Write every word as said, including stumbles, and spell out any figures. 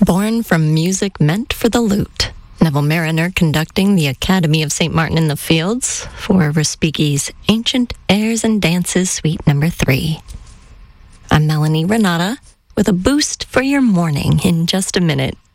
Born from music meant for the lute, Neville Mariner conducting the Academy of Saint Martin in the Fields for Respighi's Ancient Airs and Dances Suite Number three. I'm Melanie Renata with a boost for your morning in just a minute.